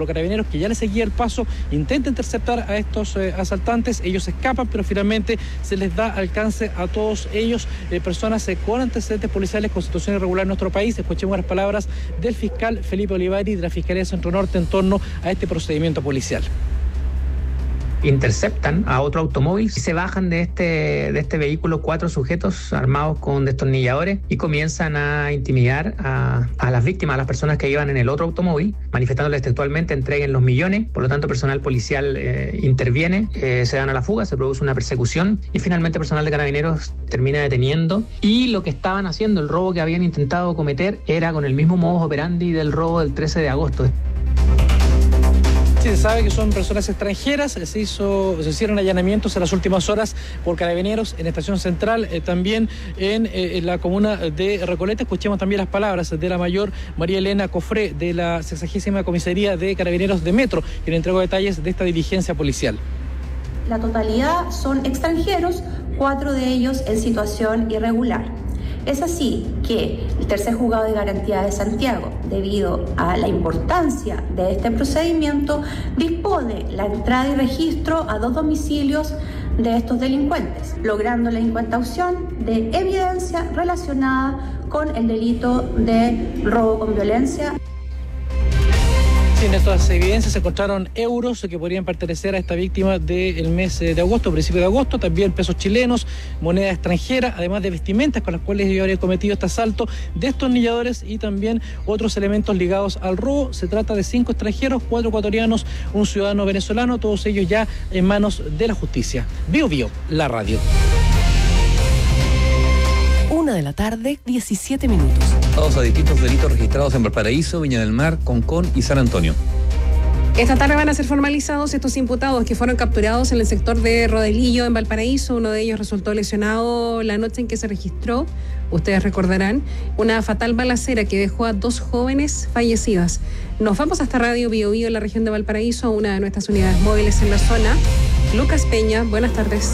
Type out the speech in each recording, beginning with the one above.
vehículo. Carabineros, que ya le seguía el paso, intenta interceptar a estos asaltantes. Ellos escapan, pero finalmente se les da alcance a todos ellos, personas con antecedentes policiales, con situación irregular en nuestro país. Escuchemos las palabras del fiscal Felipe Olivari de la Fiscalía de Centro Norte en torno a este procedimiento policial. Interceptan a otro automóvil y se bajan de este vehículo 4 sujetos armados con destornilladores y comienzan a intimidar a las víctimas, a las personas que iban en el otro automóvil, manifestándoles textualmente: entreguen los millones. Por lo tanto, personal policial interviene, se dan a la fuga, se produce una persecución y finalmente personal de Carabineros termina deteniendo. Y lo que estaban haciendo, el robo que habían intentado cometer, era con el mismo modus operandi del robo del 13 de agosto. Sí, se sabe que son personas extranjeras. Se hicieron allanamientos en las últimas horas por Carabineros en Estación Central, también en la comuna de Recoleta. Escuchemos también las palabras de la mayor María Elena Cofré, de la 60ª Comisaría de Carabineros de Metro, quien entregó detalles de esta diligencia policial. La totalidad son extranjeros, 4 de ellos en situación irregular. Es así que el Tercer Juzgado de Garantía de Santiago, debido a la importancia de este procedimiento, dispone la entrada y registro a 2 domicilios de estos delincuentes, logrando la incautación de evidencia relacionada con el delito de robo con violencia. En estas evidencias se encontraron euros que podrían pertenecer a esta víctima del mes de agosto, principio de agosto, también pesos chilenos, moneda extranjera, además de vestimentas con las cuales ellos habrían cometido este asalto, destornilladores y también otros elementos ligados al robo. Se trata de 5 extranjeros, 4 ecuatorianos, un ciudadano venezolano, todos ellos ya en manos de la justicia. Bio Bio, la radio. 1 de la tarde, 17 minutos. A distintos delitos registrados en Valparaíso, Viña del Mar, Concón y San Antonio. Esta tarde van a ser formalizados estos imputados que fueron capturados en el sector de Rodelillo, en Valparaíso. Uno de ellos resultó lesionado la noche en que se registró, ustedes recordarán, una fatal balacera que dejó a 2 jóvenes fallecidas. Nos vamos hasta Radio Bio Bio en la región de Valparaíso, una de nuestras unidades móviles en la zona. Lucas Peña, buenas tardes.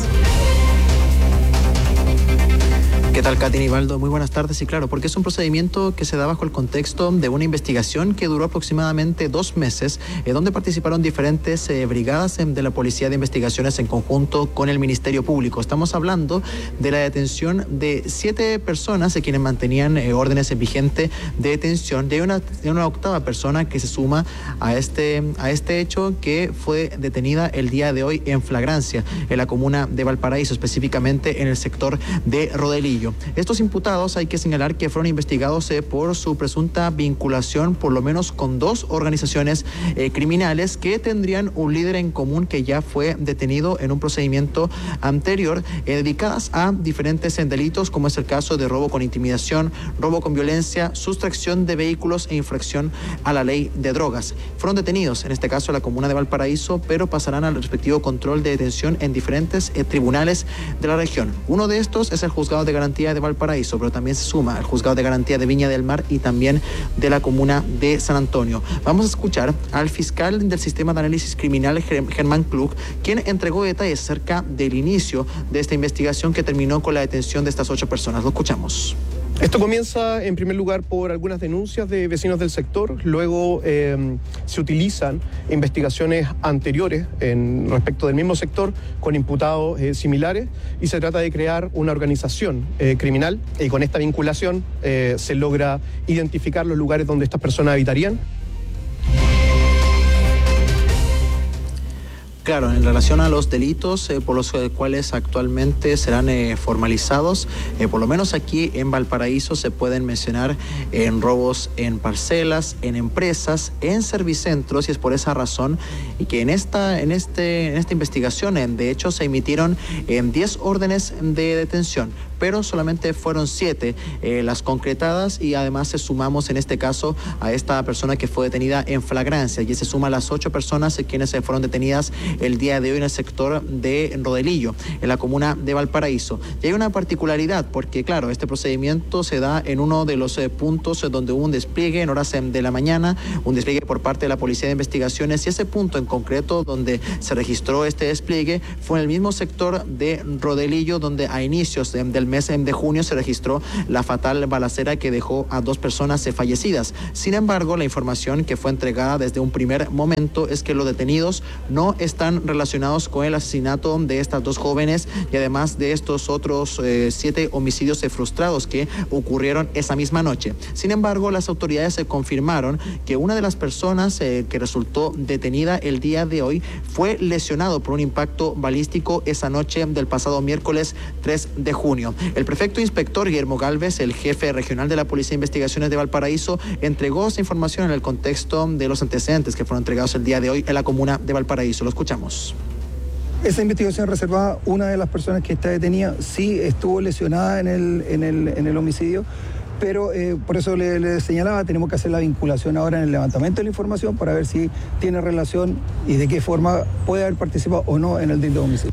¿Qué tal, Katy Nivaldo? Muy buenas tardes. Y claro, porque es un procedimiento que se da bajo el contexto de una investigación que duró aproximadamente 2 meses, donde participaron diferentes brigadas de la Policía de Investigaciones en conjunto con el Ministerio Público. Estamos hablando de la detención de 7 personas quienes mantenían órdenes vigentes de detención. Y hay una 8ª persona que se suma a este hecho, que fue detenida el día de hoy en flagrancia en la comuna de Valparaíso, específicamente en el sector de Rodelillo. Estos imputados hay que señalar que fueron investigados por su presunta vinculación por lo menos con 2 organizaciones criminales que tendrían un líder en común que ya fue detenido en un procedimiento anterior, dedicadas a diferentes delitos, como es el caso de robo con intimidación, robo con violencia, sustracción de vehículos e infracción a la ley de drogas. Fueron detenidos, en este caso en la comuna de Valparaíso, pero pasarán al respectivo control de detención en diferentes tribunales de la región. Uno de estos es el Juzgado de Garantía de Valparaíso, pero también se suma al Juzgado de Garantía de Viña del Mar y también de la comuna de San Antonio. Vamos a escuchar al fiscal del Sistema de Análisis Criminal, Germán Klug, quien entregó detalles acerca del inicio de esta investigación que terminó con la detención de estas 8 personas. Lo escuchamos. Esto comienza en primer lugar por algunas denuncias de vecinos del sector, luego se utilizan investigaciones anteriores respecto del mismo sector con imputados similares y se trata de crear una organización criminal y con esta vinculación se logra identificar los lugares donde estas personas habitarían. Claro, en relación a los delitos por los cuales actualmente serán formalizados, por lo menos aquí en Valparaíso se pueden mencionar en robos en parcelas, en empresas, en servicentros, y es por esa razón que en esta investigación, de hecho, se emitieron 10 órdenes de detención, pero solamente fueron 7 las concretadas, y además sumamos en este caso a esta persona que fue detenida en flagrancia, y se suma a las 8 personas quienes fueron detenidas el día de hoy en el sector de Rodelillo, en la comuna de Valparaíso. Y hay una particularidad, porque claro, este procedimiento se da en uno de los puntos donde hubo un despliegue en horas de la mañana, un despliegue por parte de la Policía de Investigaciones, y ese punto en concreto donde se registró este despliegue fue en el mismo sector de Rodelillo, donde a inicios del del mes de junio se registró la fatal balacera que dejó a 2 personas fallecidas. Sin embargo, la información que fue entregada desde un primer momento es que los detenidos no están relacionados con el asesinato de estas 2 jóvenes y además de estos otros 7 homicidios frustrados que ocurrieron esa misma noche. Sin embargo, las autoridades confirmaron que una de las personas que resultó detenida el día de hoy fue lesionado por un impacto balístico esa noche del pasado miércoles 3 de junio. El prefecto inspector Guillermo Galvez, el jefe regional de la Policía de Investigaciones de Valparaíso, entregó esa información en el contexto de los antecedentes que fueron entregados el día de hoy en la comuna de Valparaíso. Lo escuchamos. Esa investigación reservada, una de las personas que está detenida sí estuvo lesionada en el homicidio, pero por eso le señalaba, tenemos que hacer la vinculación ahora en el levantamiento de la información para ver si tiene relación y de qué forma puede haber participado o no en el delito de homicidio.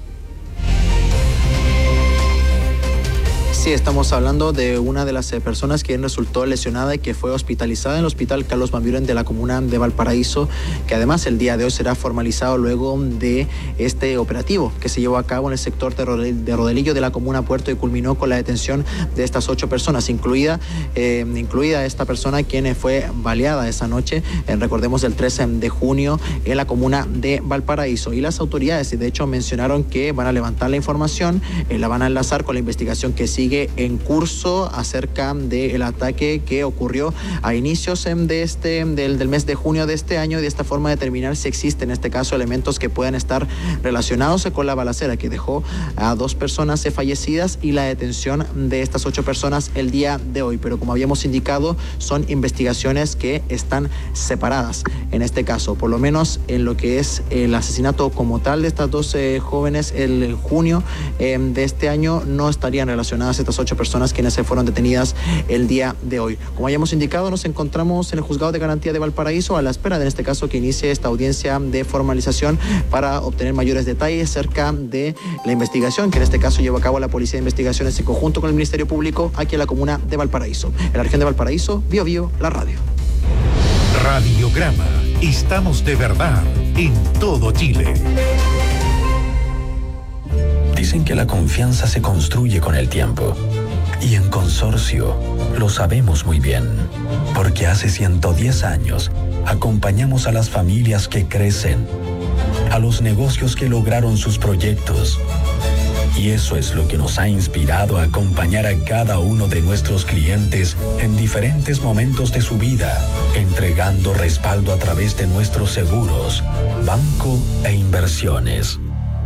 Sí, estamos hablando de una de las personas que resultó lesionada y que fue hospitalizada en el hospital Carlos Van Buren de la comuna de Valparaíso, que además el día de hoy será formalizado luego de este operativo que se llevó a cabo en el sector de Rodelillo de la comuna Puerto y culminó con la detención de estas 8 personas, incluida esta persona quien fue baleada esa noche, recordemos el 13 de junio en la comuna de Valparaíso. Y las autoridades, de hecho, mencionaron que van a levantar la información, la van a enlazar con la investigación que sigue en curso acerca del ataque que ocurrió a inicios del mes de junio de este año y de esta forma determinar si existen en este caso elementos que puedan estar relacionados con la balacera que dejó a 2 personas fallecidas y la detención de estas 8 personas el día de hoy. Pero como habíamos indicado, son investigaciones que están separadas en este caso, por lo menos en lo que es el asesinato como tal de estas 12 jóvenes el junio de este año no estarían relacionadas estas 8 personas quienes se fueron detenidas el día de hoy. Como hayamos indicado, nos encontramos en el Juzgado de Garantía de Valparaíso a la espera de, en este caso, que inicie esta audiencia de formalización para obtener mayores detalles acerca de la investigación que en este caso lleva a cabo la Policía de Investigaciones en conjunto con el Ministerio Público aquí en la comuna de Valparaíso. En la región de Valparaíso, Bio Bio, la radio. Radiograma. Estamos de verdad en todo Chile. Dicen que la confianza se construye con el tiempo. Y en Consorcio lo sabemos muy bien, porque hace 110 años acompañamos a las familias que crecen, a los negocios que lograron sus proyectos. Y eso es lo que nos ha inspirado a acompañar a cada uno de nuestros clientes en diferentes momentos de su vida, entregando respaldo a través de nuestros seguros, banco e inversiones.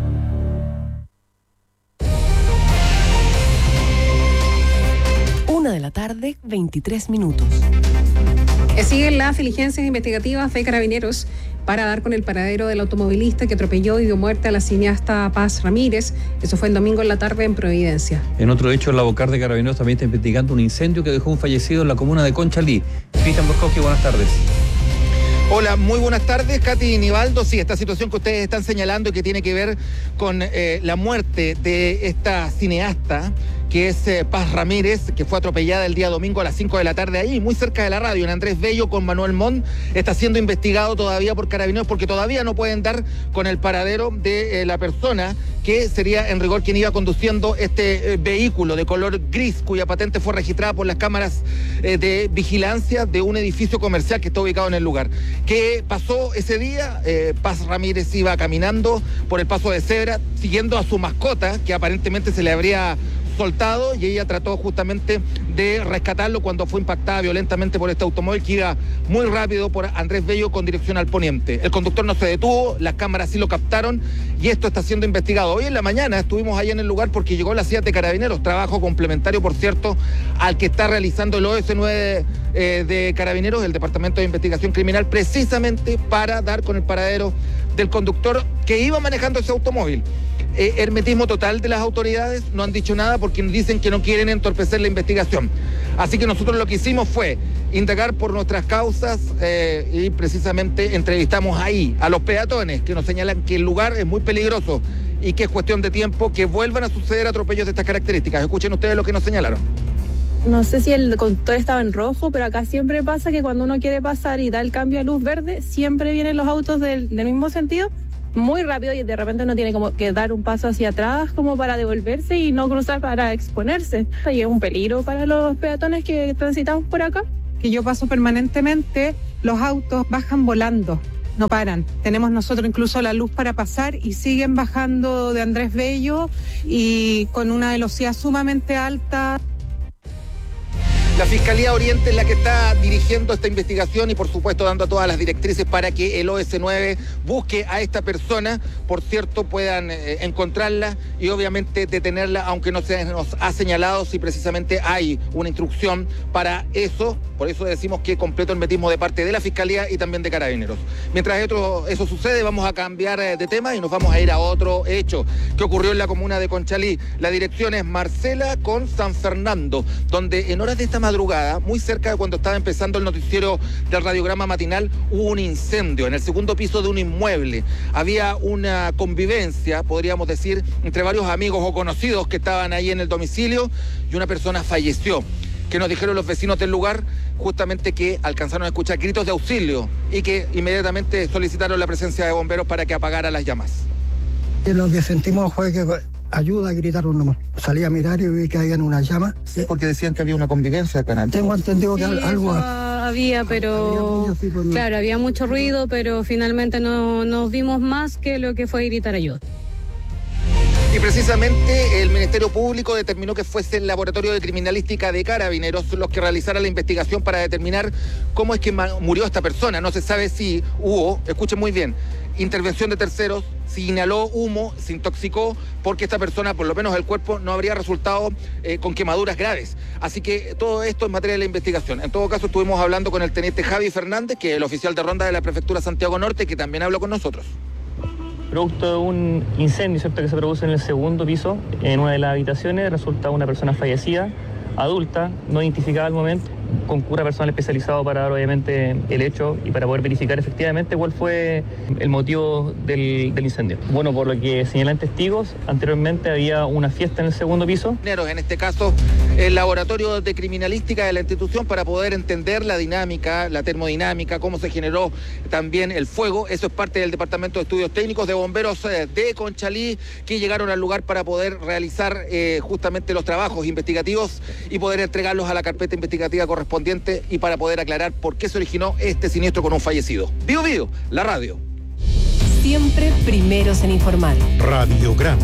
De la tarde, 23 minutos. Siguen las diligencias investigativas de Carabineros para dar con el paradero del automovilista que atropelló y dio muerte a la cineasta Paz Ramírez. Eso fue el domingo en la tarde en Providencia. En otro hecho, la Bocar de Carabineros también está investigando un incendio que dejó un fallecido en la comuna de Conchalí. Cristian Boscowski, buenas tardes. Hola, muy buenas tardes, Katy y Nivaldo. Sí, esta situación que ustedes están señalando y que tiene que ver con la muerte de esta cineasta, que es Paz Ramírez, que fue atropellada el día domingo a las 5 de la tarde ahí, muy cerca de la radio, en Andrés Bello con Manuel Montt. Está siendo investigado todavía por Carabineros porque todavía no pueden dar con el paradero de la persona que sería en rigor quien iba conduciendo este vehículo de color gris, cuya patente fue registrada por las cámaras de vigilancia de un edificio comercial que está ubicado en el lugar. ¿Qué pasó ese día? Paz Ramírez iba caminando por el paso de cebra siguiendo a su mascota, que aparentemente se le habría soltado, y ella trató justamente de rescatarlo cuando fue impactada violentamente por este automóvil que iba muy rápido por Andrés Bello con dirección al poniente. El conductor no se detuvo, las cámaras sí lo captaron y esto está siendo investigado. Hoy en la mañana estuvimos ahí en el lugar porque llegó la CIA de Carabineros, trabajo complementario, por cierto, al que está realizando el OS9 de Carabineros, el Departamento de Investigación Criminal, precisamente para dar con el paradero del conductor que iba manejando ese automóvil. Hermetismo total de las autoridades, no han dicho nada porque dicen que no quieren entorpecer la investigación. Así que nosotros lo que hicimos fue indagar por nuestras causas y precisamente entrevistamos ahí a los peatones que nos señalan que el lugar es muy peligroso y que es cuestión de tiempo que vuelvan a suceder atropellos de estas características. Escuchen ustedes lo que nos señalaron. No sé si el conductor estaba en rojo, pero acá siempre pasa que cuando uno quiere pasar y da el cambio a luz verde, siempre vienen los autos del mismo sentido muy rápido y de repente uno tiene como que dar un paso hacia atrás como para devolverse y no cruzar para exponerse. Y es un peligro para los peatones que transitamos por acá. Que yo paso permanentemente, los autos bajan volando, no paran. Tenemos nosotros incluso la luz para pasar y siguen bajando de Andrés Bello y con una velocidad sumamente alta. La Fiscalía Oriente es la que está dirigiendo esta investigación y por supuesto dando todas las directrices para que el OS9 busque a esta persona, por cierto puedan encontrarla y obviamente detenerla, aunque no se nos ha señalado si precisamente hay una instrucción para eso. Por eso decimos que completo el metismo de parte de la Fiscalía y también de Carabineros. Mientras eso sucede, vamos a cambiar de tema y nos vamos a ir a otro hecho que ocurrió en la comuna de Conchalí. La dirección es Marcela con San Fernando, donde en horas de esta madrugada, muy cerca de cuando estaba empezando el noticiero del radiograma matinal, hubo un incendio en el segundo piso de un inmueble. Había una convivencia, podríamos decir, entre varios amigos o conocidos que estaban ahí en el domicilio y una persona falleció. Que nos dijeron los vecinos del lugar, justamente que alcanzaron a escuchar gritos de auxilio y que inmediatamente solicitaron la presencia de bomberos para que apagara las llamas. Y lo que sentimos fue que ayuda, gritaron nomás. Salí a mirar y vi que habían una llama. Sí, porque decían que había una convivencia, canal. Tengo entendido que sí, algo había, pero claro, había mucho ruido, pero finalmente no vimos más que lo que fue gritar ayuda. Y precisamente el Ministerio Público determinó que fuese el Laboratorio de Criminalística de Carabineros los que realizara la investigación para determinar cómo es que murió esta persona. No se sabe si hubo, escuchen muy bien, intervención de terceros, si inhaló humo, se intoxicó, porque esta persona, por lo menos el cuerpo, no habría resultado con quemaduras graves. Así que todo esto es materia de la investigación. En todo caso, estuvimos hablando con el teniente Javi Fernández, que es el oficial de ronda de la Prefectura Santiago Norte, que también habló con nosotros. Producto de un incendio, ¿cierto?, que se produce en el segundo piso, en una de las habitaciones, resulta una persona fallecida, adulta, no identificada al momento. Concurre personal especializado para dar obviamente el hecho y para poder verificar efectivamente cuál fue el motivo del incendio. Bueno, por lo que señalan testigos, anteriormente había una fiesta en el segundo piso. En este caso, el laboratorio de criminalística de la institución para poder entender la dinámica, la termodinámica, cómo se generó también el fuego. Eso es parte del Departamento de Estudios Técnicos de Bomberos de Conchalí, que llegaron al lugar para poder realizar justamente los trabajos investigativos y poder entregarlos a la carpeta investigativa correspondiente y para poder aclarar por qué se originó este siniestro con un fallecido. Vivo Vivo, la radio. Siempre primeros en informar. Radiograma.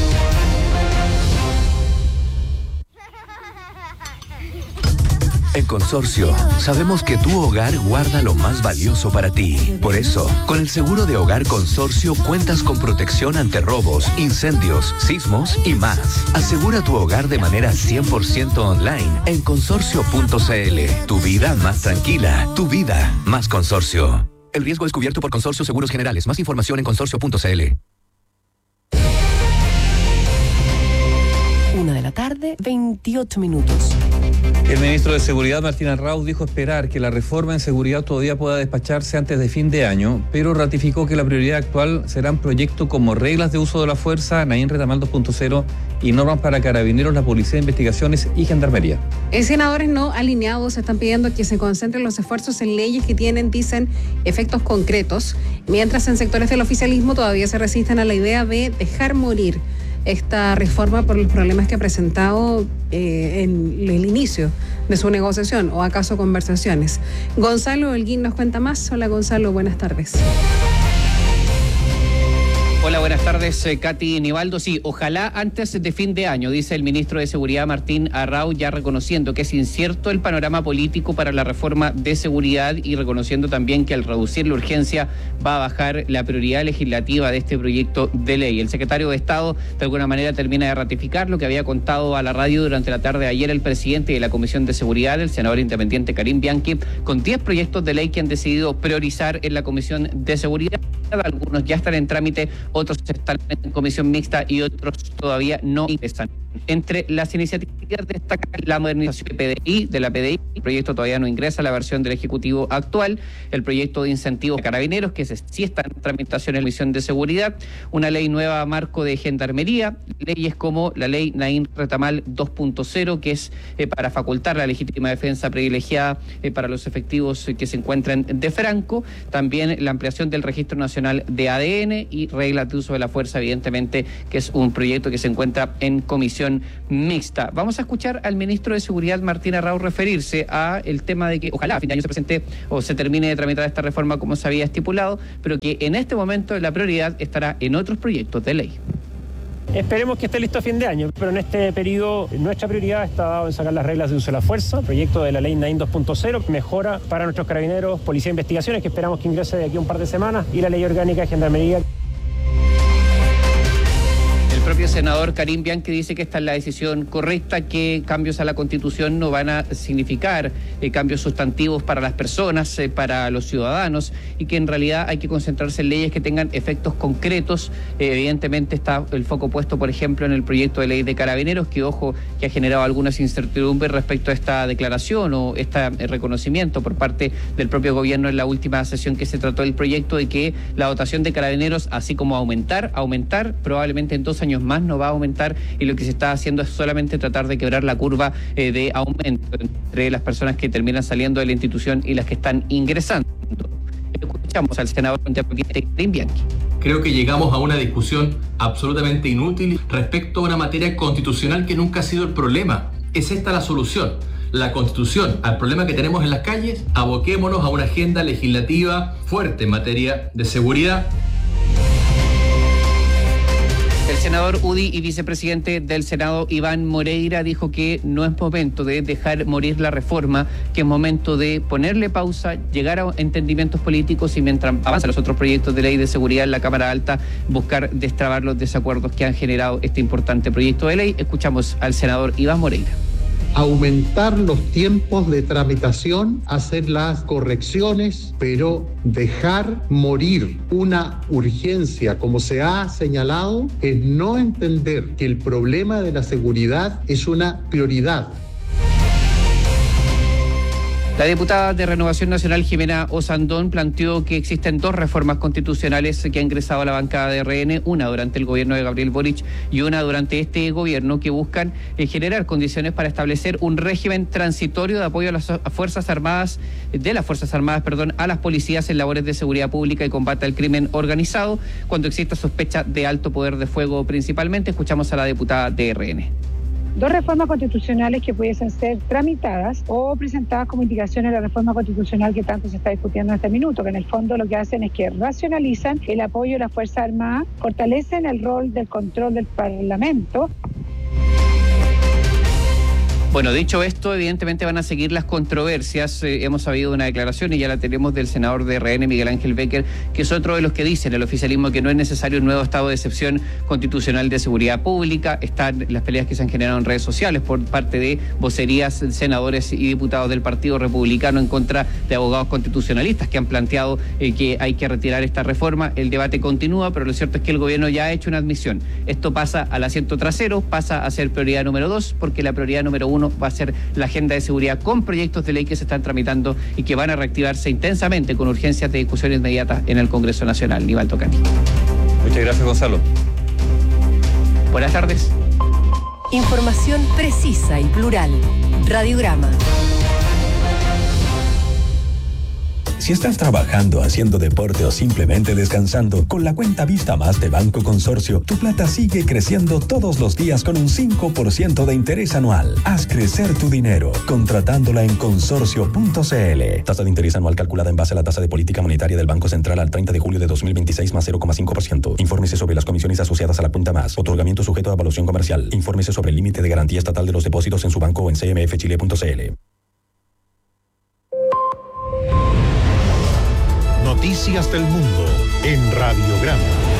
En Consorcio, sabemos que tu hogar guarda lo más valioso para ti. Por eso, con el seguro de hogar Consorcio cuentas con protección ante robos, incendios, sismos y más. Asegura tu hogar de manera 100% online en consorcio.cl. Tu vida más tranquila, tu vida más Consorcio. El riesgo es cubierto por Consorcio Seguros Generales. Más información en consorcio.cl. 1:00 PM, 28 minutos. El ministro de Seguridad, Martín Arrau, dijo esperar que la reforma en seguridad todavía pueda despacharse antes de fin de año, pero ratificó que la prioridad actual serán proyectos como reglas de uso de la fuerza, Naín Retamal 2.0 y normas para carabineros, la Policía de Investigaciones y Gendarmería. Senadores no alineados están pidiendo que se concentren los esfuerzos en leyes que tienen, dicen, efectos concretos, mientras en sectores del oficialismo todavía se resisten a la idea de dejar morir esta reforma por los problemas que ha presentado en el inicio de su negociación o acaso conversaciones. Gonzalo Holguín nos cuenta más. Hola Gonzalo, buenas tardes. Hola, buenas tardes, Katy Nivaldo. Sí, ojalá antes de fin de año, dice el ministro de Seguridad Martín Arrau, ya reconociendo que es incierto el panorama político para la reforma de seguridad y reconociendo también que al reducir la urgencia va a bajar la prioridad legislativa de este proyecto de ley. El secretario de Estado de alguna manera termina de ratificar lo que había contado a la radio durante la tarde de ayer el presidente de la Comisión de Seguridad, el senador independiente Karim Bianchi, con 10 proyectos de ley que han decidido priorizar en la Comisión de Seguridad. Algunos ya están en trámite, otros están en comisión mixta y otros todavía no están. Entre las iniciativas destaca la modernización de la PDI. El proyecto todavía no ingresa a la versión del Ejecutivo actual. El proyecto de incentivos de carabineros, que sí está en tramitación en la Comisión de Seguridad. Una ley nueva marco de gendarmería. Leyes como la ley Naín Retamal 2.0, que es para facultar la legítima defensa privilegiada para los efectivos que se encuentran de Franco. También la ampliación del Registro Nacional de ADN y reglas de uso de la fuerza, evidentemente, que es un proyecto que se encuentra en comisión mixta. Vamos a escuchar al ministro de Seguridad, Martín Arrau, referirse a el tema de que ojalá a fin de año se presente o se termine de tramitar esta reforma como se había estipulado, pero que en este momento la prioridad estará en otros proyectos de ley. Esperemos que esté listo a fin de año, pero en este periodo nuestra prioridad está dado en sacar las reglas de uso de la fuerza, proyecto de la ley Naín 2.0, mejora para nuestros carabineros, policía de investigaciones, que esperamos que ingrese de aquí a un par de semanas, y la ley orgánica de gendarmería. El propio senador Karim Bianchi dice que esta es la decisión correcta, que cambios a la Constitución no van a significar cambios sustantivos para las personas, para los ciudadanos, y que en realidad hay que concentrarse en leyes que tengan efectos concretos. Evidentemente está el foco puesto, por ejemplo, en el proyecto de ley de carabineros, que ojo, que ha generado algunas incertidumbres respecto a esta declaración o este reconocimiento por parte del propio gobierno en la última sesión que se trató del proyecto, de que la dotación de carabineros, así como aumentar, probablemente en 2 años más no va a aumentar, y lo que se está haciendo es solamente tratar de quebrar la curva de aumento entre las personas que terminan saliendo de la institución y las que están ingresando. Escuchamos al senador Karim Bianchi. Creo que llegamos a una discusión absolutamente inútil respecto a una materia constitucional que nunca ha sido el problema. ¿Es esta la solución? La Constitución al problema que tenemos en las calles. Aboquémonos a una agenda legislativa fuerte en materia de seguridad. El senador UDI y vicepresidente del Senado, Iván Moreira, dijo que no es momento de dejar morir la reforma, que es momento de ponerle pausa, llegar a entendimientos políticos y, mientras avanzan los otros proyectos de ley de seguridad en la Cámara Alta, buscar destrabar los desacuerdos que han generado este importante proyecto de ley. Escuchamos al senador Iván Moreira. Aumentar los tiempos de tramitación, hacer las correcciones, pero dejar morir una urgencia, como se ha señalado, es no entender que el problema de la seguridad es una prioridad. La diputada de Renovación Nacional, Jimena Osandón, planteó que existen 2 reformas constitucionales que ha ingresado a la bancada de RN, una durante el gobierno de Gabriel Boric y una durante este gobierno, que buscan generar condiciones para establecer un régimen transitorio de apoyo a las Fuerzas Armadas, a las policías en labores de seguridad pública y combate al crimen organizado, cuando exista sospecha de alto poder de fuego principalmente. Escuchamos a la diputada de RN. 2 reformas constitucionales que pudiesen ser tramitadas o presentadas como indicaciones de la reforma constitucional que tanto se está discutiendo en este minuto, que en el fondo lo que hacen es que racionalizan el apoyo a las Fuerzas Armadas, fortalecen el rol del control del Parlamento. Bueno, dicho esto, evidentemente van a seguir las controversias. Hemos sabido una declaración, y ya la tenemos, del senador de RN, Miguel Ángel Becker, que es otro de los que dicen el oficialismo que no es necesario un nuevo estado de excepción constitucional de seguridad pública. Están las peleas que se han generado en redes sociales por parte de vocerías, senadores y diputados del Partido Republicano en contra de abogados constitucionalistas que han planteado que hay que retirar esta reforma. El debate continúa, pero lo cierto es que el gobierno ya ha hecho una admisión. Esto pasa al asiento trasero, pasa a ser prioridad número 2, porque la prioridad número 1 va a ser la agenda de seguridad con proyectos de ley que se están tramitando y que van a reactivarse intensamente con urgencias de discusión inmediata en el Congreso Nacional. Nivaldo Cati. Muchas gracias, Gonzalo. Buenas tardes. Información precisa y plural. Radiograma. Si estás trabajando, haciendo deporte o simplemente descansando, con la cuenta Vista Más de Banco Consorcio, tu plata sigue creciendo todos los días con un 5% de interés anual. Haz crecer tu dinero contratándola en consorcio.cl. Tasa de interés anual calculada en base a la tasa de política monetaria del Banco Central al 30 de julio de 2026 más 0,5%. Infórmese sobre las comisiones asociadas a la cuenta Más. Otorgamiento sujeto a evaluación comercial. Infórmese sobre el límite de garantía estatal de los depósitos en su banco o en cmfchile.cl. Noticias del mundo en Radiograma.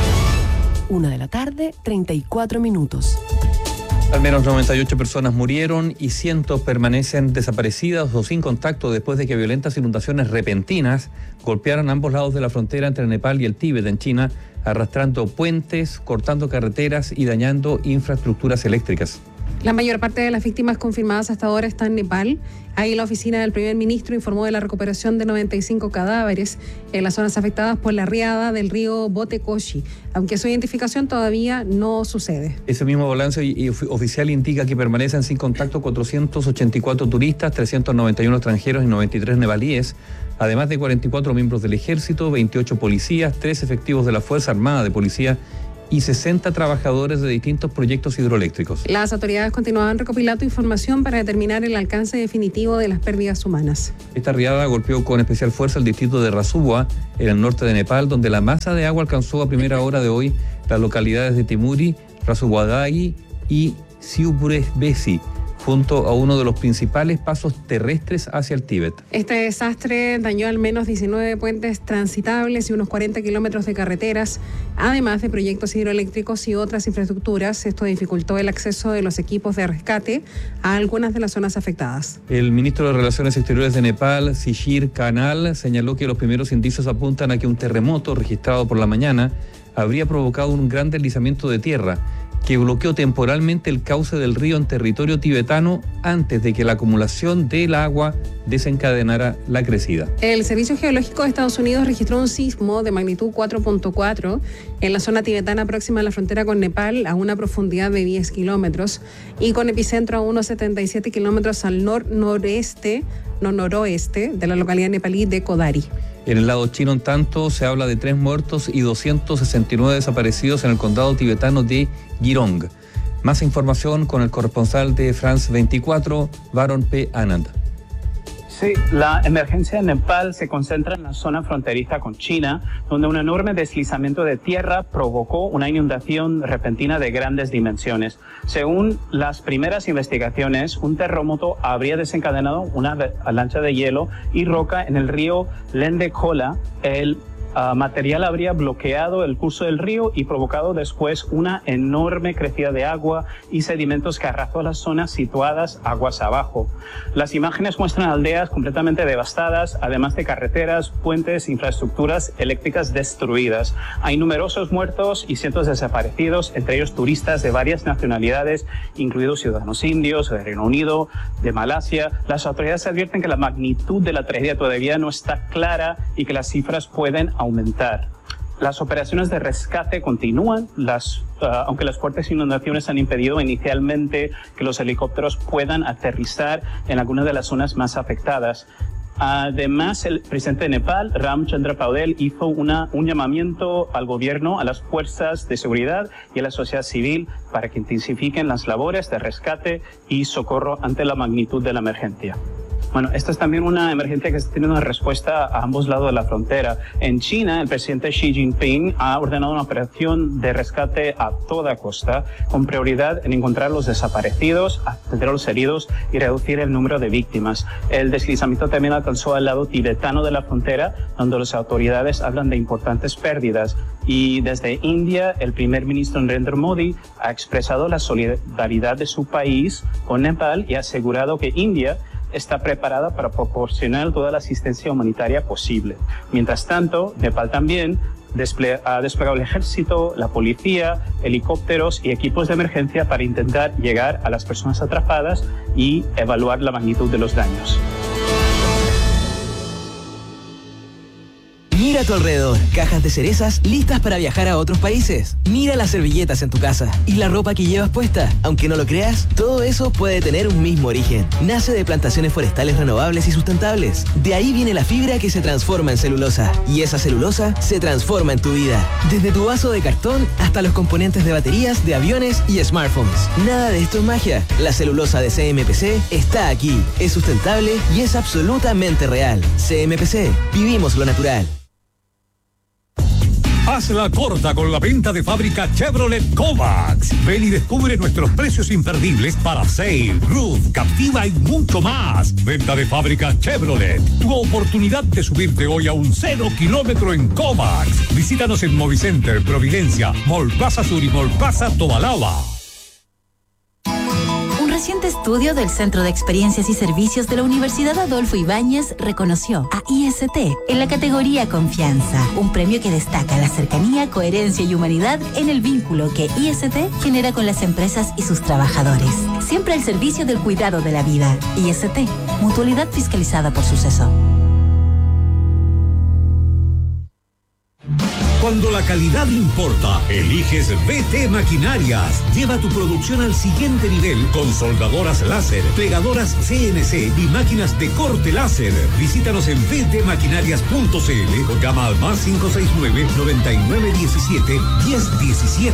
1:34 p.m. Al menos 98 personas murieron y cientos permanecen desaparecidas o sin contacto después de que violentas inundaciones repentinas golpearon ambos lados de la frontera entre Nepal y el Tíbet en China, arrastrando puentes, cortando carreteras y dañando infraestructuras eléctricas. La mayor parte de las víctimas confirmadas hasta ahora está en Nepal. Ahí la oficina del primer ministro informó de la recuperación de 95 cadáveres en las zonas afectadas por la riada del río Botekoshi, aunque su identificación todavía no sucede. Ese mismo balance oficial indica que permanecen sin contacto 484 turistas, 391 extranjeros y 93 nepalíes, además de 44 miembros del ejército, 28 policías, 3 efectivos de la Fuerza Armada de Policía y 60 trabajadores de distintos proyectos hidroeléctricos. Las autoridades continuaban recopilando información para determinar el alcance definitivo de las pérdidas humanas. Esta riada golpeó con especial fuerza el distrito de Rasubwa, en el norte de Nepal, donde la masa de agua alcanzó a primera hora de hoy las localidades de Timuri, Rasubwadagi y Siupurebesi, junto a uno de los principales pasos terrestres hacia el Tíbet. Este desastre dañó al menos 19 puentes transitables y unos 40 kilómetros de carreteras, además de proyectos hidroeléctricos y otras infraestructuras. Esto dificultó el acceso de los equipos de rescate a algunas de las zonas afectadas. El ministro de Relaciones Exteriores de Nepal, Shishir Kanal, señaló que los primeros indicios apuntan a que un terremoto registrado por la mañana habría provocado un gran deslizamiento de tierra que bloqueó temporalmente el cauce del río en territorio tibetano antes de que la acumulación del agua desencadenara la crecida. El Servicio Geológico de Estados Unidos registró un sismo de magnitud 4.4 en la zona tibetana próxima a la frontera con Nepal, a una profundidad de 10 kilómetros y con epicentro a unos 77 kilómetros al noroeste de la localidad nepalí de Kodari. En el lado chino, en tanto, se habla de 3 muertos y 269 desaparecidos en el condado tibetano de Girong. Más información con el corresponsal de France 24, Varun P. Anand. Sí, la emergencia en Nepal se concentra en la zona fronteriza con China, donde un enorme deslizamiento de tierra provocó una inundación repentina de grandes dimensiones. Según las primeras investigaciones, un terremoto habría desencadenado una avalancha de hielo y roca en el río Lendekola. El material habría bloqueado el curso del río y provocado después una enorme crecida de agua y sedimentos que arrasó a las zonas situadas aguas abajo. Las imágenes muestran aldeas completamente devastadas, además de carreteras, puentes, infraestructuras eléctricas destruidas. Hay numerosos muertos y cientos de desaparecidos, entre ellos turistas de varias nacionalidades, incluidos ciudadanos indios, del Reino Unido, de Malasia. Las autoridades advierten que la magnitud de la tragedia todavía no está clara y que las cifras pueden aumentar. Las operaciones de rescate continúan, aunque las fuertes inundaciones han impedido inicialmente que los helicópteros puedan aterrizar en algunas de las zonas más afectadas. Además, el presidente de Nepal, Ramchandra Paudel, hizo un llamamiento al gobierno, a las fuerzas de seguridad y a la sociedad civil para que intensifiquen las labores de rescate y socorro ante la magnitud de la emergencia. Bueno, esta es también una emergencia que está teniendo una respuesta a ambos lados de la frontera. En China, el presidente Xi Jinping ha ordenado una operación de rescate a toda costa, con prioridad en encontrar los desaparecidos, atender a los heridos y reducir el número de víctimas. El deslizamiento también alcanzó al lado tibetano de la frontera, donde las autoridades hablan de importantes pérdidas. Y desde India, el primer ministro Narendra Modi ha expresado la solidaridad de su país con Nepal y ha asegurado que India está preparada para proporcionar toda la asistencia humanitaria posible. Mientras tanto, Nepal también ha desplegado el ejército, la policía, helicópteros y equipos de emergencia para intentar llegar a las personas atrapadas y evaluar la magnitud de los daños. Mira a tu alrededor, cajas de cerezas listas para viajar a otros países. Mira las servilletas en tu casa y la ropa que llevas puesta. Aunque no lo creas, todo eso puede tener un mismo origen. Nace de plantaciones forestales renovables y sustentables. De ahí viene la fibra que se transforma en celulosa. Y esa celulosa se transforma en tu vida. Desde tu vaso de cartón hasta los componentes de baterías, de aviones y smartphones. Nada de esto es magia. La celulosa de CMPC está aquí. Es sustentable y es absolutamente real. CMPC. Vivimos lo natural. Hazla corta con la venta de fábrica Chevrolet Kovacs. Ven y descubre nuestros precios imperdibles para Sail, Ruth, Captiva y mucho más. Venta de fábrica Chevrolet. Tu oportunidad de subirte hoy a un 0 kilómetro en Kovacs. Visítanos en Movicenter, Providencia, Mall Plaza Sur y Mall Plaza Tobalaba. reciente estudio del Centro de Experiencias y Servicios de la Universidad Adolfo Ibáñez reconoció a IST en la categoría Confianza, un premio que destaca la cercanía, coherencia y humanidad en el vínculo que IST genera con las empresas y sus trabajadores. Siempre al servicio del cuidado de la vida. IST, mutualidad fiscalizada por Suceso. Cuando la calidad importa, eliges BT Maquinarias. Lleva tu producción al siguiente nivel con soldadoras láser, pegadoras CNC y máquinas de corte láser. Visítanos en btmaquinarias.cl o llama al más 569-9917-1017.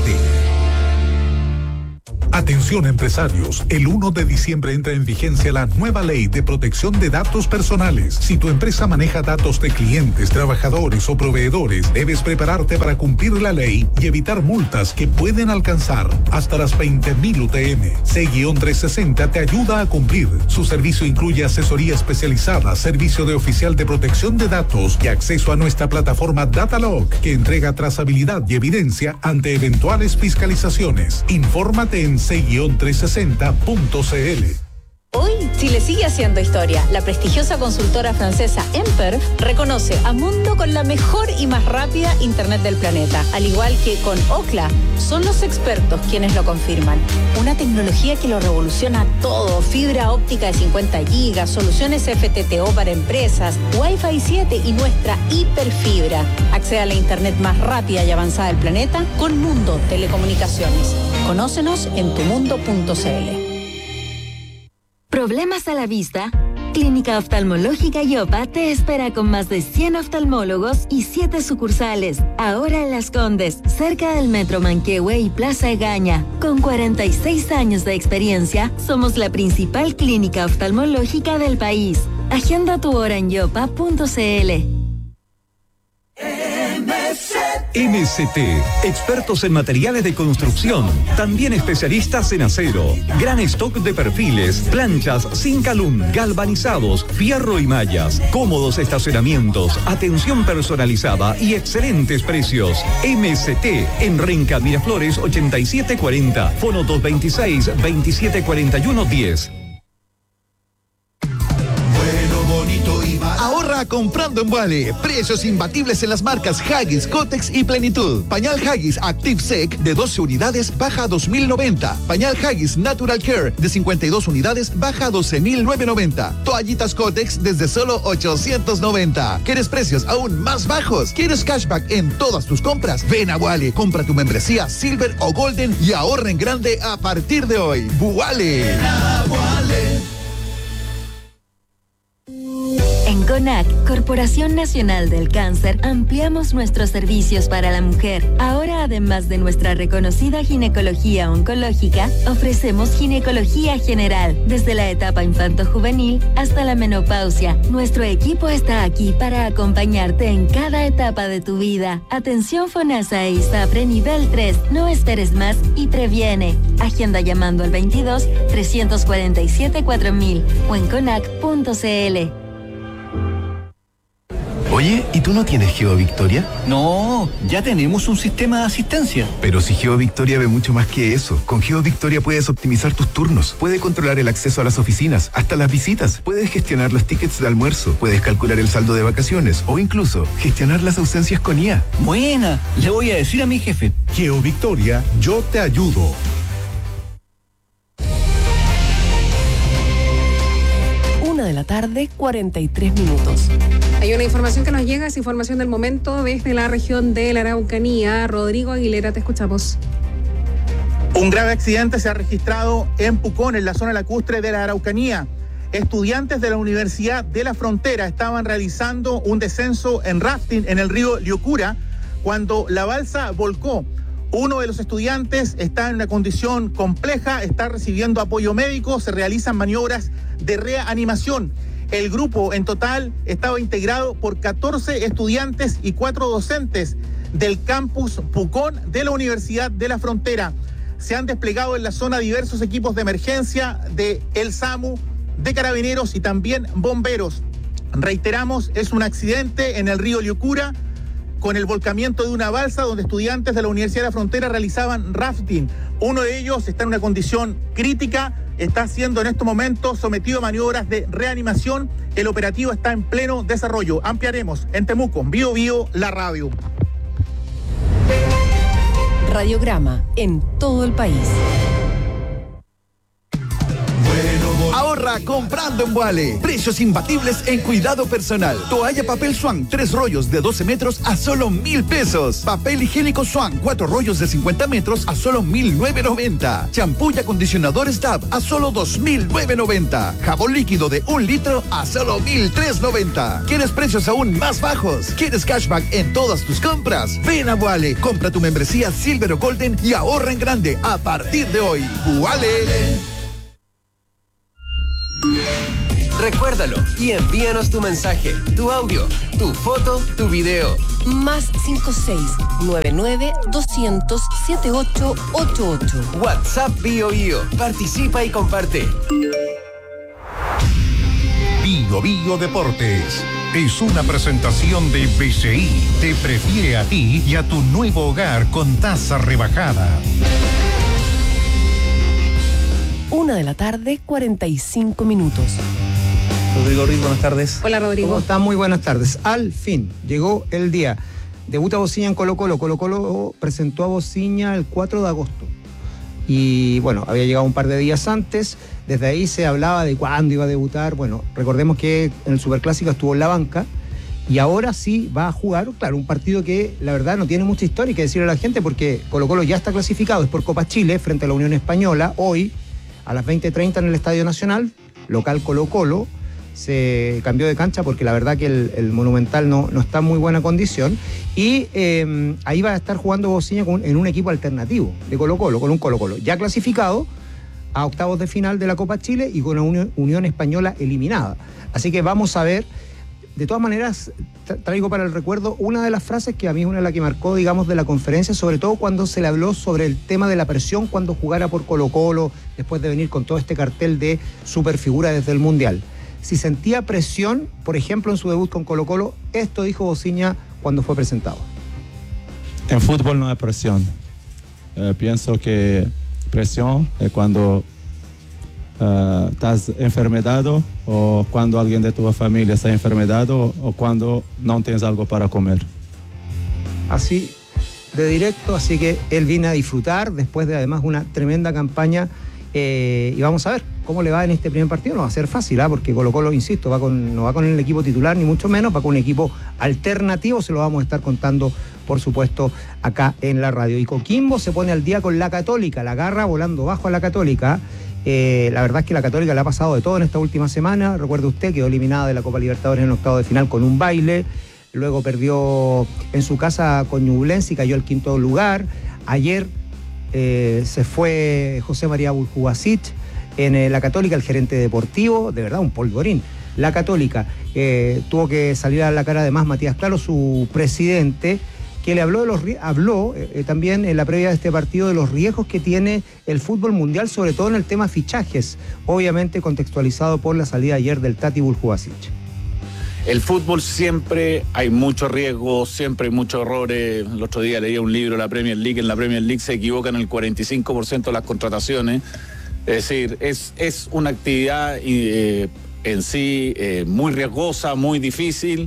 Atención empresarios, el 1 de diciembre entra en vigencia la nueva ley de protección de datos personales. Si tu empresa maneja datos de clientes, trabajadores o proveedores, debes prepararte para cumplir la ley y evitar multas que pueden alcanzar hasta las 20.000 UTM. C-360 te ayuda a cumplir. Su servicio incluye asesoría especializada, servicio de oficial de protección de datos y acceso a nuestra plataforma Datalog, que entrega trazabilidad y evidencia ante eventuales fiscalizaciones. Infórmate en c-360.cl. Hoy, Chile sigue haciendo historia. La prestigiosa consultora francesa Emper reconoce a Mundo con la mejor y más rápida Internet del planeta. Al igual que con Ookla, son los expertos quienes lo confirman. Una tecnología que lo revoluciona todo. Fibra óptica de 50 gigas, soluciones FTTO para empresas, Wi-Fi 7 y nuestra hiperfibra. Accede a la Internet más rápida y avanzada del planeta con Mundo Telecomunicaciones. Conócenos en tumundo.cl. ¿Problemas a la vista? Clínica Oftalmológica Yopa te espera con más de 100 oftalmólogos y 7 sucursales. Ahora en Las Condes, cerca del Metro Manquehue y Plaza Egaña. Con 46 años de experiencia, somos la principal clínica oftalmológica del país. Agenda tu hora en yopa.cl. MST, expertos en materiales de construcción, también especialistas en acero, gran stock de perfiles, planchas sin calum, galvanizados, fierro y mallas, cómodos estacionamientos, atención personalizada y excelentes precios. MST en Renca Miraflores 8740, fono 226-2741-10. Ahorra comprando en Wally. Precios imbatibles en las marcas Huggies, Kotex y Plenitud. Pañal Huggies Active Sec de 12 unidades baja a 2.090. Pañal Huggies Natural Care de 52 unidades baja a 12.990. Toallitas Kotex desde solo 890. ¿Quieres precios aún más bajos? ¿Quieres cashback en todas tus compras? Ven a Wally, compra tu membresía Silver o Golden y ahorra en grande a partir de hoy. Wally. En CONAC, Corporación Nacional del Cáncer, ampliamos nuestros servicios para la mujer. Ahora, además de nuestra reconocida ginecología oncológica, ofrecemos ginecología general, desde la etapa infanto-juvenil hasta la menopausia. Nuestro equipo está aquí para acompañarte en cada etapa de tu vida. Atención FONASA e ISAPRE nivel 3. No esperes más y previene. Agenda llamando al 22-347-4000 o en conac.cl. Oye, ¿y tú no tienes GeoVictoria? No, ya tenemos un sistema de asistencia. Pero si GeoVictoria ve mucho más que eso. Con GeoVictoria puedes optimizar tus turnos, puedes controlar el acceso a las oficinas, hasta las visitas, puedes gestionar los tickets de almuerzo, puedes calcular el saldo de vacaciones o incluso gestionar las ausencias con IA. Buena, le voy a decir a mi jefe. GeoVictoria, yo te ayudo. 1 de la tarde, 43 minutos. Hay una información que nos llega, es información del momento desde la región de la Araucanía. Rodrigo Aguilera, te escuchamos. Un grave accidente se ha registrado en Pucón, en la zona lacustre de la Araucanía. Estudiantes de la Universidad de la Frontera estaban realizando un descenso en rafting en el río Liucura cuando la balsa volcó. Uno de los estudiantes está en una condición compleja, está recibiendo apoyo médico, se realizan maniobras de reanimación. El grupo en total estaba integrado por 14 estudiantes y 4 docentes del campus Pucón de la Universidad de la Frontera. Se han desplegado en la zona diversos equipos de emergencia de el SAMU, de Carabineros y también bomberos. Reiteramos, es un accidente en el río Liucura con el volcamiento de una balsa donde estudiantes de la Universidad de la Frontera realizaban rafting. Uno de ellos está en una condición crítica está siendo en estos momentos sometido a maniobras de reanimación. El operativo está en pleno desarrollo. Ampliaremos en Temuco, Bio Bio, la radio. Radiograma en todo el país. Ahorra comprando en Wale. Precios imbatibles en cuidado personal. Toalla papel Swan, 3 rollos de 12 metros a solo 1,000 pesos. Papel higiénico Swan, 4 rollos de 50 metros a solo 1,990. Champú y acondicionadores Dab a solo 2,990. Jabón líquido de 1 litro a solo 1,390. ¿Quieres precios aún más bajos? ¿Quieres cashback en todas tus compras? Ven a Wale, compra tu membresía Silver o Golden y ahorra en grande a partir de hoy. Wale. Recuérdalo y envíanos tu mensaje, tu audio, tu foto, tu video. Más 56-99-200-7888. WhatsApp Bio Bio. Participa y comparte. Bio Bio Deportes es una presentación de BCI. Te prefiere a ti y a tu nuevo hogar con tasa rebajada. 1:45 p.m. Rodrigo Ruiz, buenas tardes. Hola, Rodrigo. ¿Cómo están? Muy buenas tardes. Al fin, llegó el día. Debuta Bociña en Colo-Colo. Colo-Colo presentó a Bociña el 4 de agosto. Y bueno, había llegado un par de días antes. Desde ahí se hablaba de cuándo iba a debutar. Bueno, recordemos que en el Superclásico estuvo en la banca. Y ahora sí va a jugar, claro, un partido que la verdad no tiene mucha historia que decirle a la gente, porque Colo-Colo ya está clasificado. Es por Copa Chile frente a la Unión Española. Hoy, a las 20:30 en el Estadio Nacional, local Colo-Colo. Se cambió de cancha porque la verdad que el Monumental no está en muy buena condición. Y ahí va a estar jugando Bociña en un equipo alternativo de Colo-Colo, con un Colo-Colo ya clasificado a octavos de final de la Copa Chile y con una Unión Española eliminada. Así que vamos a ver. De todas maneras, traigo para el recuerdo una de las frases que a mí es una de las que marcó, digamos, de la conferencia, sobre todo cuando se le habló sobre el tema de la presión cuando jugara por Colo-Colo, después de venir con todo este cartel de superfigura desde el Mundial. Si sentía presión, por ejemplo, en su debut con Colo-Colo, esto dijo Bociña cuando fue presentado. En fútbol no hay presión. Pienso que presión es cuando estás enfermedado, o cuando alguien de tu familia está enfermedado, o cuando no tienes algo para comer. Así de directo, así que él viene a disfrutar después de además una tremenda campaña. Y vamos a ver cómo le va en este primer partido. No va a ser fácil, porque Colo-Colo, insisto, no va con el equipo titular ni mucho menos, va con un equipo alternativo. Se lo vamos a estar contando, por supuesto, acá en la radio. Y Coquimbo se pone al día con la Católica, la agarra volando bajo a la Católica. La verdad es que la Católica le ha pasado de todo en esta última semana. Recuerde usted, quedó eliminada de la Copa Libertadores en el octavo de final con un baile. Luego perdió en su casa con Ñublense y cayó al quinto lugar. Ayer se fue José María Buljubasic en la Católica, el gerente deportivo, de verdad un polvorín. La Católica tuvo que salir a la cara además Matías Claro, su presidente, que le habló también en la previa de este partido de los riesgos que tiene el fútbol mundial, sobre todo en el tema fichajes, obviamente contextualizado por la salida ayer del Tati Buljubasic. El fútbol siempre hay mucho riesgo, siempre hay muchos errores. El otro día leía un libro de la Premier League. En la Premier League se equivocan el 45% de las contrataciones. Es decir, es una actividad en sí muy riesgosa, muy difícil.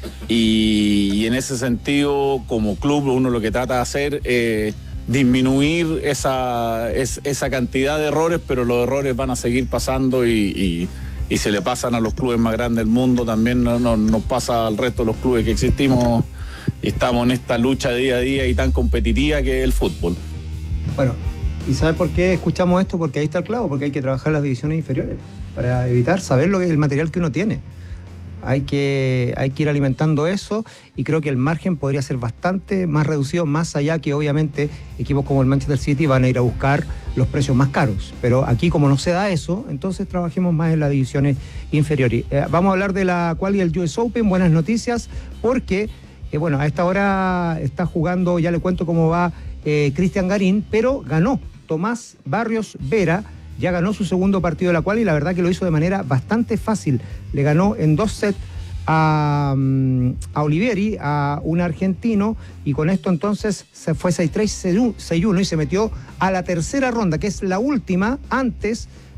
Y en ese sentido, como club, uno lo que trata de hacer es disminuir esa cantidad de errores, pero los errores van a seguir pasando y se le pasan a los clubes más grandes del mundo, también nos pasa al resto de los clubes que existimos y estamos en esta lucha día a día y tan competitiva que es el fútbol. Bueno, ¿y sabe por qué escuchamos esto? Porque ahí está el clavo, porque hay que trabajar las divisiones inferiores para evitar saber lo que es el material que uno tiene. Hay que ir alimentando eso, y creo que el margen podría ser bastante más reducido, más allá que obviamente equipos como el Manchester City van a ir a buscar los precios más caros. Pero aquí, como no se da eso, entonces trabajemos más en las divisiones inferiores. Vamos a hablar de la quali del US Open. Buenas noticias, porque a esta hora está jugando, ya le cuento cómo va Cristian Garín, pero ganó Tomás Barrios Vera. Ya ganó su segundo partido de la quali y la verdad que lo hizo de manera bastante fácil. Le ganó en 2 sets a Olivieri, a un argentino, y con esto entonces se fue 6-3, 6-1 y se metió a la tercera ronda, que es la última antes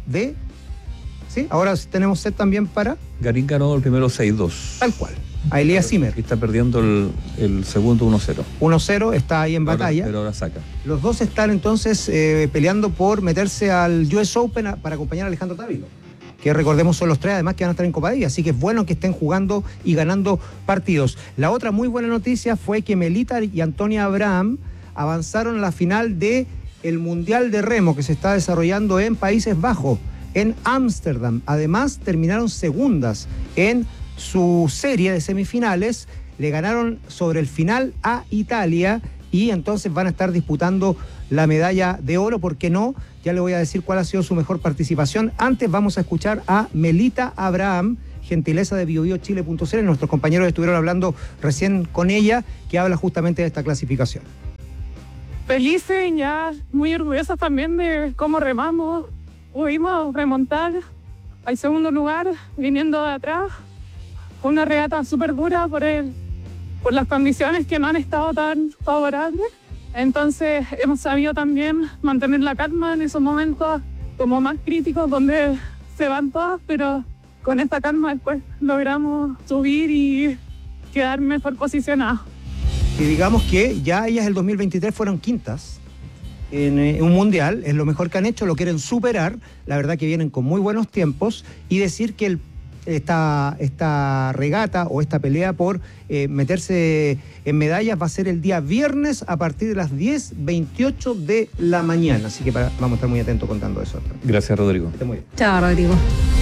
de... Sí, ahora tenemos set también para... Garín ganó el primero 6-2. Tal cual. A Elias Zimmer. Y está perdiendo el segundo 1-0. 1-0, está ahí en batalla. Pero ahora saca. Los dos están entonces peleando por meterse al US Open para acompañar a Alejandro Távilo, que recordemos son los tres además que van a estar en Copa Davis, así que es bueno que estén jugando y ganando partidos. La otra muy buena noticia fue que Melita y Antonia Abraham avanzaron a la final del Mundial de Remo que se está desarrollando en Países Bajos, en Ámsterdam. Además, terminaron segundas en su serie de semifinales, le ganaron sobre el final a Italia y entonces van a estar disputando la medalla de oro, ¿por qué no? Ya le voy a decir cuál ha sido su mejor participación. Antes vamos a escuchar a Melita Abraham, gentileza de biobiochile.cl. Nuestros compañeros estuvieron hablando recién con ella, que habla justamente de esta clasificación. Felices, ya muy orgullosas también de cómo remamos. Pudimos remontar al segundo lugar, viniendo de atrás. Fue una regata súper dura por las condiciones que no han estado tan favorables. Entonces hemos sabido también mantener la calma en esos momentos como más críticos donde se van todas, pero con esta calma después logramos subir y quedar mejor posicionados. Y digamos que ya ellas el 2023 fueron quintas en un mundial, es lo mejor que han hecho, lo quieren superar, la verdad que vienen con muy buenos tiempos, y decir que esta regata o esta pelea por meterse en medallas va a ser el día viernes a partir de las 10:28 de la mañana, así que vamos a estar muy atentos contando eso. Gracias, Rodrigo. Muy bien. Chao, Rodrigo.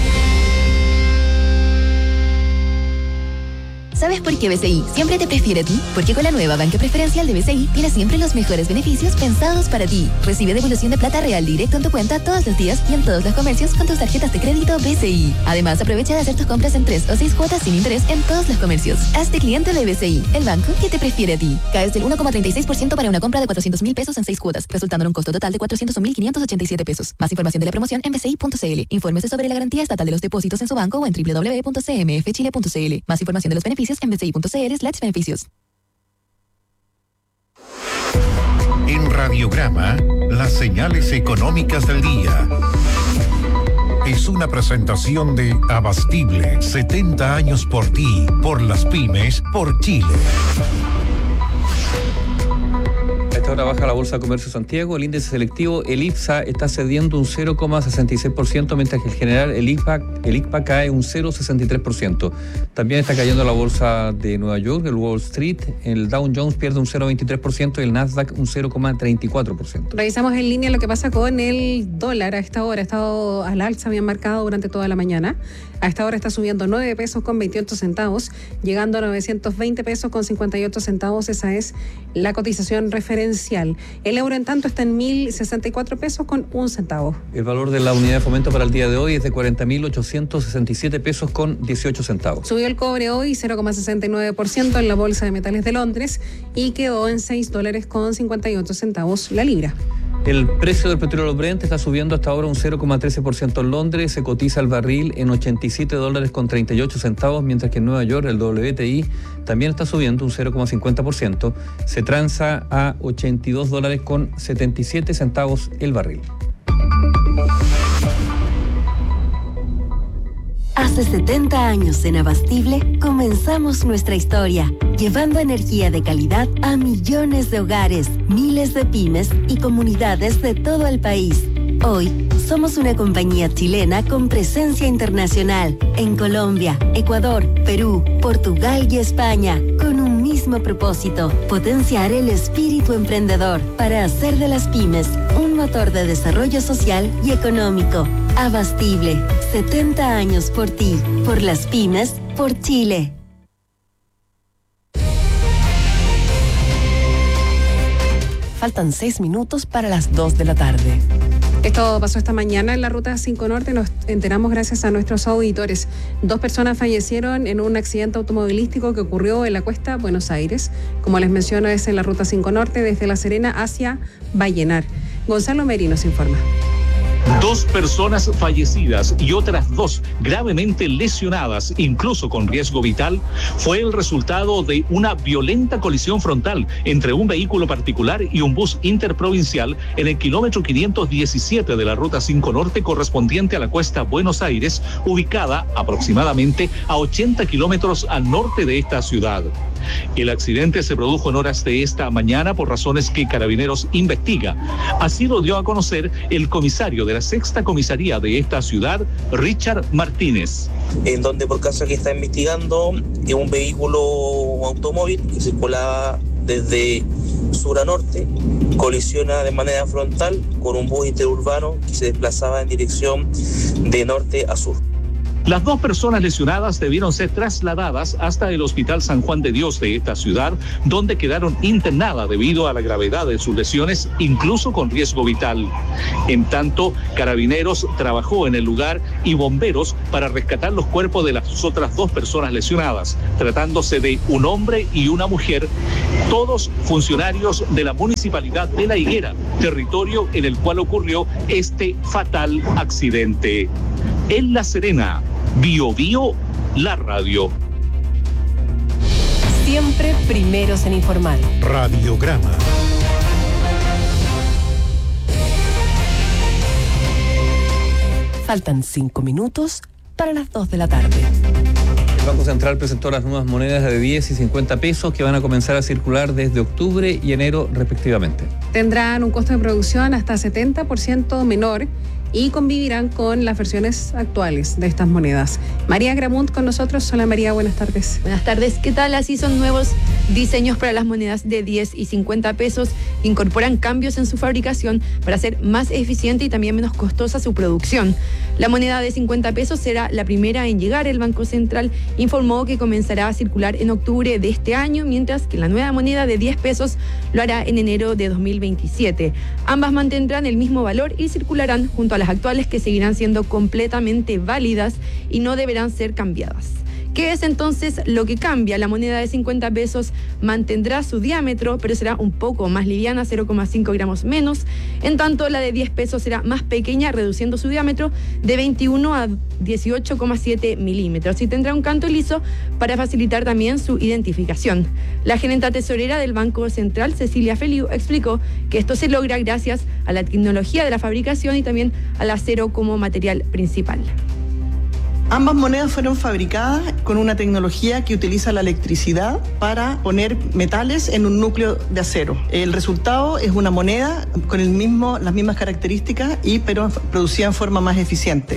¿Sabes por qué BCI siempre te prefiere a ti? Porque con la nueva banca preferencial de BCI tienes siempre los mejores beneficios pensados para ti. Recibe devolución de plata real directo en tu cuenta todos los días y en todos los comercios con tus tarjetas de crédito BCI. Además, aprovecha de hacer tus compras en 3 o 6 cuotas sin interés en todos los comercios. Hazte cliente de BCI, el banco que te prefiere a ti. Caes del 1,36% para una compra de 400.000 pesos en 6 cuotas, resultando en un costo total de 401.587 pesos. Más información de la promoción en bci.cl. Infórmese sobre la garantía estatal de los depósitos en su banco o en www.cmfchile.cl. Más información de los beneficios en bci.cl/beneficios. En Radiograma, las señales económicas del día. Es una presentación de Abastible, 70 años por ti, por las pymes, por Chile. A esta hora baja la Bolsa de Comercio de Santiago, el índice selectivo, el IPSA, está cediendo un 0,66%, mientras que en general el ICPA cae un 0,63%. También está cayendo la Bolsa de Nueva York, el Wall Street, el Dow Jones pierde un 0,23% y el Nasdaq un 0,34%. Revisamos en línea lo que pasa con el dólar a esta hora. Ha estado al alza, bien marcado durante toda la mañana. A esta hora está subiendo 9 pesos con 28 centavos, llegando a 920 pesos con 58 centavos. Esa es la cotización referencial. El euro, en tanto, está en 1.064 pesos con 1 centavo. El valor de la unidad de fomento para el día de hoy es de 40.867 pesos con 18 centavos. Subió el cobre hoy 0,69% en la Bolsa de Metales de Londres y quedó en $6 con 58 centavos la libra. El precio del petróleo Brent está subiendo hasta ahora un 0,13% en Londres, se cotiza el barril en $87 con 38 centavos, mientras que en Nueva York el WTI también está subiendo un 0,50%, se transa a $82 con 77 centavos el barril. Hace 70 años en Abastible comenzamos nuestra historia, llevando energía de calidad a millones de hogares, miles de pymes y comunidades de todo el país. Hoy somos una compañía chilena con presencia internacional en Colombia, Ecuador, Perú, Portugal y España, con un mismo propósito: potenciar el espíritu emprendedor para hacer de las pymes un motor de desarrollo social y económico. Abastible, 70 años por ti, por las pymes, por Chile. Faltan 6 minutos para las 2 de la tarde. Esto pasó esta mañana en la Ruta 5 Norte, nos enteramos gracias a nuestros auditores. 2 personas fallecieron en un accidente automovilístico que ocurrió en la Cuesta Buenos Aires. Como les menciono, es en la Ruta 5 Norte, desde La Serena hacia Vallenar. Gonzalo Meri nos informa. 2 personas fallecidas y otras 2 gravemente lesionadas, incluso con riesgo vital, fue el resultado de una violenta colisión frontal entre un vehículo particular y un bus interprovincial en el kilómetro 517 de la Ruta 5 Norte correspondiente a la Cuesta Buenos Aires, ubicada aproximadamente a 80 kilómetros al norte de esta ciudad. El accidente se produjo en horas de esta mañana por razones que Carabineros investiga. Así lo dio a conocer el comisario de la 6ª comisaría de esta ciudad, Richard Martínez. En donde por caso que está investigando un vehículo automóvil que circulaba desde sur a norte, colisiona de manera frontal con un bus interurbano que se desplazaba en dirección de norte a sur. Las 2 personas lesionadas debieron ser trasladadas hasta el Hospital San Juan de Dios de esta ciudad, donde quedaron internadas debido a la gravedad de sus lesiones, incluso con riesgo vital. En tanto, Carabineros trabajó en el lugar y bomberos para rescatar los cuerpos de las otras 2 personas lesionadas, tratándose de un hombre y una mujer, todos funcionarios de la Municipalidad de La Higuera, territorio en el cual ocurrió este fatal accidente. En La Serena, Bio Bio, la radio. Siempre primeros en informar. Radiograma. Faltan 5 minutos para las 2 de la tarde. El Banco Central presentó las nuevas monedas de 10 y 50 pesos que van a comenzar a circular desde octubre y enero respectivamente. Tendrán un costo de producción hasta 70% menor y convivirán con las versiones actuales de estas monedas. María Gramunt con nosotros. Hola María, buenas tardes. Buenas tardes, ¿qué tal? Así son nuevos diseños para las monedas de 10 y 50 pesos. Incorporan cambios en su fabricación para hacer más eficiente y también menos costosa su producción. La moneda de 50 pesos será la primera en llegar. El Banco Central informó que comenzará a circular en octubre de este año, mientras que la nueva moneda de 10 pesos lo hará en enero de 2027. Ambas mantendrán el mismo valor y circularán junto a las actuales, que seguirán siendo completamente válidas y no deberán ser cambiadas. ¿Qué es entonces lo que cambia? La moneda de 50 pesos mantendrá su diámetro, pero será un poco más liviana, 0,5 gramos menos. En tanto, la de 10 pesos será más pequeña, reduciendo su diámetro de 21 a 18,7 milímetros. Y tendrá un canto liso para facilitar también su identificación. La gerenta tesorera del Banco Central, Cecilia Feliu, explicó que esto se logra gracias a la tecnología de la fabricación y también al acero como material principal. Ambas monedas fueron fabricadas con una tecnología que utiliza la electricidad para poner metales en un núcleo de acero. El resultado es una moneda con las mismas características, pero producida en forma más eficiente.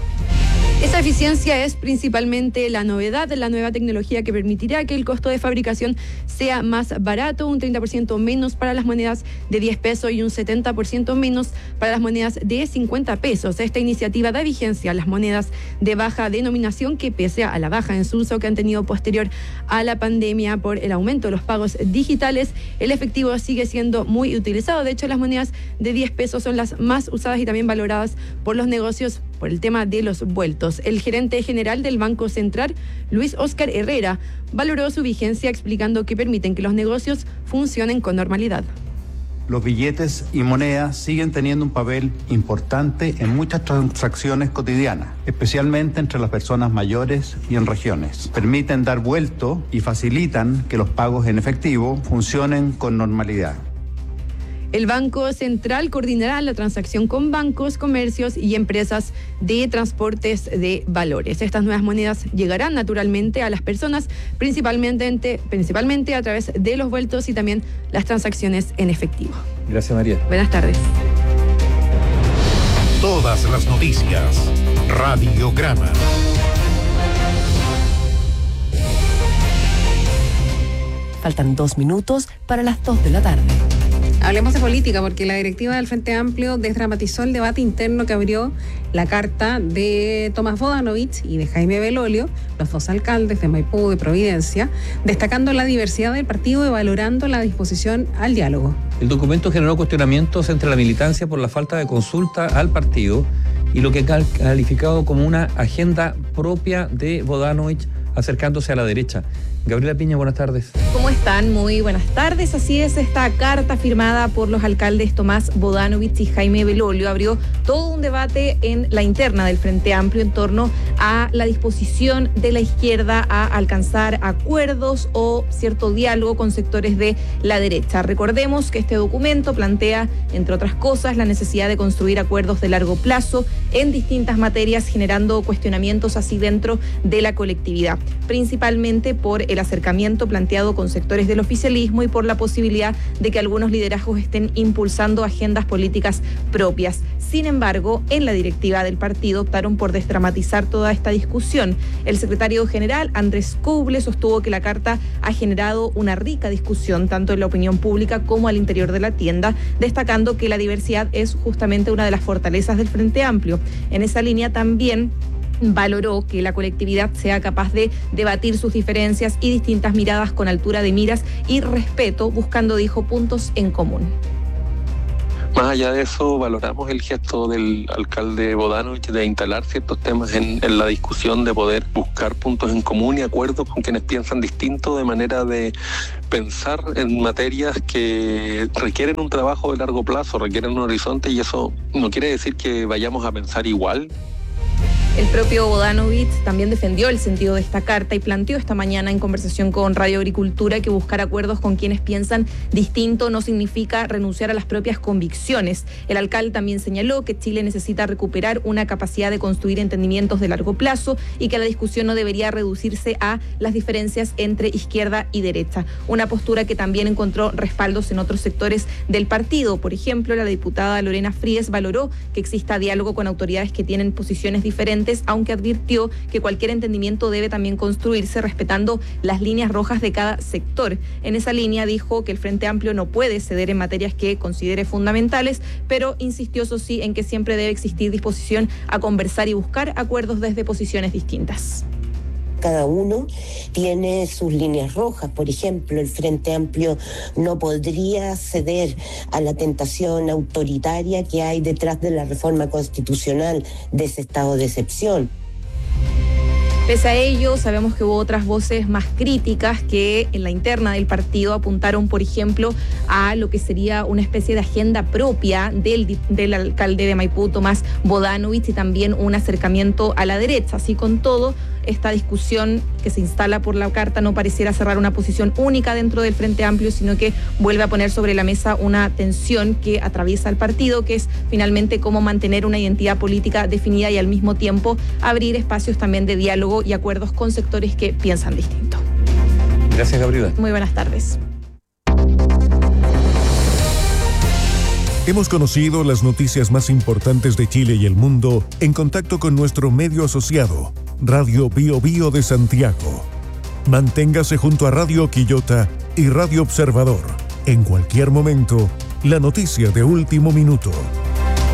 Esa eficiencia es principalmente la novedad de la nueva tecnología que permitirá que el costo de fabricación sea más barato, un 30% menos para las monedas de 10 pesos y un 70% menos para las monedas de 50 pesos. Esta iniciativa da vigencia a las monedas de baja denominación que, pese a la baja en su uso que han tenido posterior a la pandemia por el aumento de los pagos digitales, el efectivo sigue siendo muy utilizado. De hecho, las monedas de 10 pesos son las más usadas y también valoradas por los negocios por el tema de los vueltos. El gerente general del Banco Central, Luis Óscar Herrera, valoró su vigencia explicando que permiten que los negocios funcionen con normalidad. Los billetes y monedas siguen teniendo un papel importante en muchas transacciones cotidianas, especialmente entre las personas mayores y en regiones. Permiten dar vuelto y facilitan que los pagos en efectivo funcionen con normalidad. El Banco Central coordinará la transacción con bancos, comercios y empresas de transportes de valores. Estas nuevas monedas llegarán naturalmente a las personas, principalmente a través de los vueltos y también las transacciones en efectivo. Gracias, María. Buenas tardes. Todas las noticias. Radiograma. Faltan 2 minutos para las 2 de la tarde. Hablemos de política, porque la directiva del Frente Amplio desdramatizó el debate interno que abrió la carta de Tomás Bodanovich y de Jaime Belolio, los 2 alcaldes de Maipú y de Providencia, destacando la diversidad del partido y valorando la disposición al diálogo. El documento generó cuestionamientos entre la militancia por la falta de consulta al partido y lo que ha calificado como una agenda propia de Bodanovich acercándose a la derecha. Gabriela Piña, buenas tardes. Como ¿Cómo están? Muy buenas tardes. Así es, esta carta firmada por los alcaldes Tomás Bodanovich y Jaime Belolio abrió todo un debate en la interna del Frente Amplio en torno a la disposición de la izquierda a alcanzar acuerdos o cierto diálogo con sectores de la derecha. Recordemos que este documento plantea, entre otras cosas, la necesidad de construir acuerdos de largo plazo en distintas materias, generando cuestionamientos así dentro de la colectividad, principalmente por el acercamiento planteado con sectores del oficialismo y por la posibilidad de que algunos liderazgos estén impulsando agendas políticas propias. Sin embargo, en la directiva del partido optaron por desdramatizar toda esta discusión. El secretario general, Andrés Couble, sostuvo que la carta ha generado una rica discusión tanto en la opinión pública como al interior de la tienda, destacando que la diversidad es justamente una de las fortalezas del Frente Amplio. En esa línea también valoró que la colectividad sea capaz de debatir sus diferencias y distintas miradas con altura de miras y respeto, buscando, dijo, puntos en común. Más allá de eso, valoramos el gesto del alcalde Bodanovich de instalar ciertos temas en la discusión, de poder buscar puntos en común y acuerdos con quienes piensan distinto, de manera de pensar en materias que requieren un trabajo de largo plazo, requieren un horizonte, y eso no quiere decir que vayamos a pensar igual. El propio Bodanovich también defendió el sentido de esta carta y planteó esta mañana en conversación con Radio Agricultura que buscar acuerdos con quienes piensan distinto no significa renunciar a las propias convicciones. El alcalde también señaló que Chile necesita recuperar una capacidad de construir entendimientos de largo plazo y que la discusión no debería reducirse a las diferencias entre izquierda y derecha. Una postura que también encontró respaldos en otros sectores del partido. Por ejemplo, la diputada Lorena Fríes valoró que exista diálogo con autoridades que tienen posiciones diferentes, aunque advirtió que cualquier entendimiento debe también construirse respetando las líneas rojas de cada sector. En esa línea dijo que el Frente Amplio no puede ceder en materias que considere fundamentales, pero insistió, eso sí, en que siempre debe existir disposición a conversar y buscar acuerdos desde posiciones distintas. Cada uno tiene sus líneas rojas. Por ejemplo, el Frente Amplio no podría ceder a la tentación autoritaria que hay detrás de la reforma constitucional, de ese estado de excepción. Pese a ello, sabemos que hubo otras voces más críticas que en la interna del partido apuntaron, por ejemplo, a lo que sería una especie de agenda propia del alcalde de Maipú, Tomás Bodanovich, y también un acercamiento a la derecha. Así con todo, esta discusión que se instala por la carta no pareciera cerrar una posición única dentro del Frente Amplio, sino que vuelve a poner sobre la mesa una tensión que atraviesa el partido, que es finalmente cómo mantener una identidad política definida y al mismo tiempo abrir espacios también de diálogo y acuerdos con sectores que piensan distinto. Gracias, Gabriela. Muy buenas tardes. Hemos conocido las noticias más importantes de Chile y el mundo en contacto con nuestro medio asociado, Radio Bio Bio de Santiago. Manténgase junto a Radio Quillota y Radio Observador. En cualquier momento, la noticia de último minuto.